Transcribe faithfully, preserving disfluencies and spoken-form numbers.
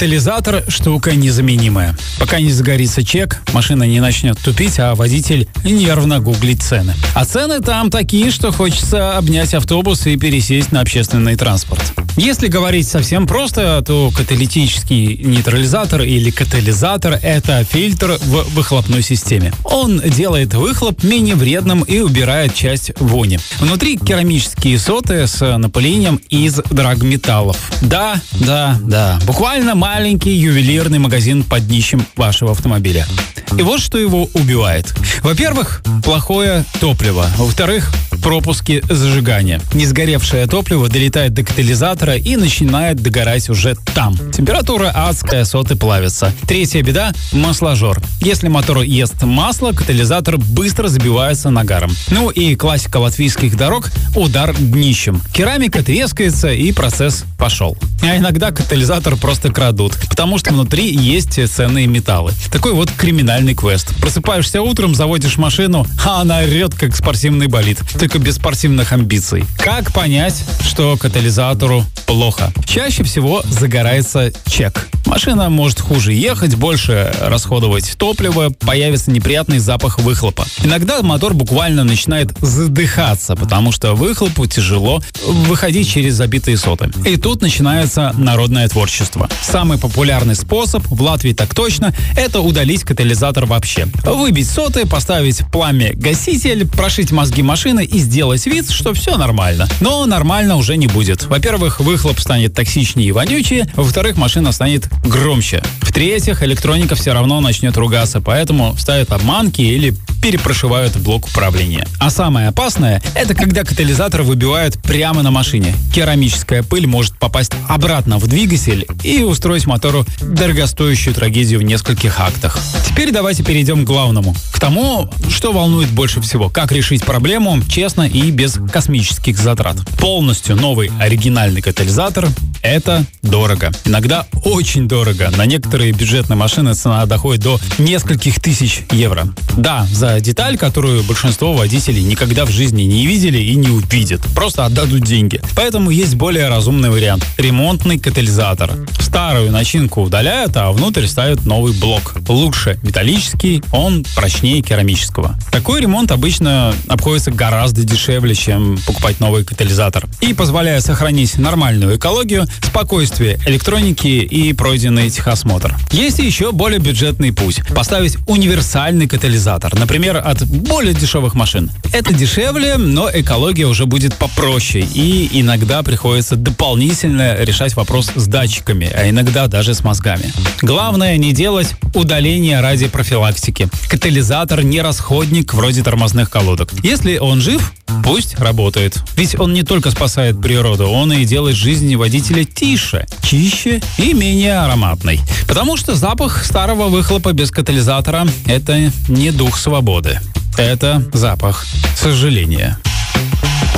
Катализатор – штука незаменимая. Пока не загорится чек, машина не начнет тупить, а водитель нервно гуглит цены. А цены там такие, что хочется обнять автобус и пересесть на общественный транспорт. Если говорить совсем просто, то каталитический нейтрализатор или катализатор – это фильтр в выхлопной системе. Он делает выхлоп менее вредным и убирает часть вони. Внутри керамические соты с напылением из драгметаллов. Да, да, да. Буквально маленький ювелирный магазин под днищем вашего автомобиля. И вот что его убивает. Во-первых, плохое топливо. Во-вторых, пропуски зажигания. Несгоревшее топливо долетает до катализатора и начинает догорать уже там. Температура адская, соты плавятся. Третья беда – масложор. Если мотор ест масло, катализатор быстро забивается нагаром. Ну и классика латвийских дорог – удар днищем. Керамика трескается и процесс пошел. А иногда катализатор просто крадут, потому что внутри есть ценные металлы. Такой вот криминальный квест. Просыпаешься утром, заводишь машину, а она орет, как спортивный болид, только без спортивных амбиций. Как понять, что катализатору плохо? Чаще всего загорается чек. Машина может хуже ехать, больше расходовать топливо, появится неприятный запах выхлопа. Иногда мотор буквально начинает задыхаться, потому что выхлопу тяжело выходить через забитые соты. И тут начинается народное творчество. Самый популярный способ, в Латвии так точно, это удалить катализатор вообще. Выбить соты, поставить пламя-гаситель, прошить мозги машины и сделать вид, что все нормально. Но нормально уже не будет. Во-первых, выхлоп станет токсичнее и вонючее. Во-вторых, машина станет громче. В-третьих, электроника все равно начнет ругаться, поэтому ставят обманки или перепрошивают блок управления. А самое опасное – это когда катализатор выбивают прямо на машине. Керамическая пыль может попасть обратно в двигатель и устроить мотору дорогостоящую трагедию в нескольких актах. Теперь давайте перейдем к главному. К тому, что волнует больше всего. Как решить проблему честно и без космических затрат. Полностью новый оригинальный катализатор – это дорого. Иногда очень дорого. На некоторые бюджетные машины цена доходит до нескольких тысяч евро. Да, за деталь, которую большинство водителей никогда в жизни не видели и не увидят. Просто отдадут деньги. Поэтому есть более разумный вариант – ремонтный катализатор. Старую начинку удаляют, а внутрь ставят новый блок. Лучше металлический, он прочнее керамического. Такой ремонт обычно обходится гораздо дешевле, чем покупать новый катализатор. И позволяет сохранить нормальную экологию, спокойствие электроники и пройденный техосмотр. Есть и еще более бюджетный путь – поставить универсальный катализатор, например, от более дешевых машин. Это дешевле, но экология уже будет попроще, и иногда приходится дополнительно решать вопрос с датчиками, а иногда даже с мозгами. Главное не делать удаление ради профилактики. Катализатор не расходник вроде тормозных колодок. Если он жив, пусть работает. Ведь он не только спасает природу, он и делает жизнь водителя тише, чище и менее ароматной. Потому что запах старого выхлопа без катализатора – это не дух свободы. Это запах сожаления.